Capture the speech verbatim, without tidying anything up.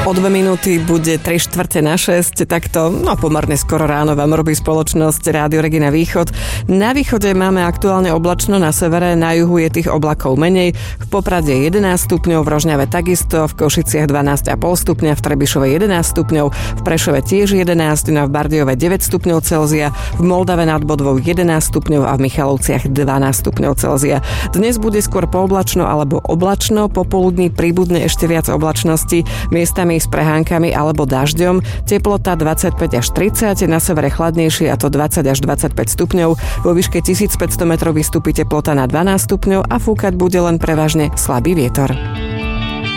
O dve minúty bude tri štvrte na šesť, takto no pomerne skoro ráno vám robí spoločnosť Rádio Regina Východ. Na východe máme aktuálne oblačno, na severe, na juhu je tých oblakov menej. V Poprade jedenásť stupňov, v Rožňave takisto, v Košiciach dvanásť celá päť stupňa, v Trebišove jedenásť stupňov, v Prešove tiež jedenásť, no v Bardejove deväť stupňov Celzia, v Moldave nad Bodvou jedenásť stupňov a v Michalovciach dvanásť stupňov Celzia. Dnes bude skôr pooblačno alebo oblačno, popoludní pribudne ešte viac oblačnosti, miestami s prehánkami alebo dažďom, teplota dvadsaťpäť až tridsať, na severe chladnejšie a to dvadsať až dvadsaťpäť stupňov, vo výške tisícpäťsto metrov vystúpi teplota na dvanásť stupňov a fúkať bude len prevažne slabý vietor.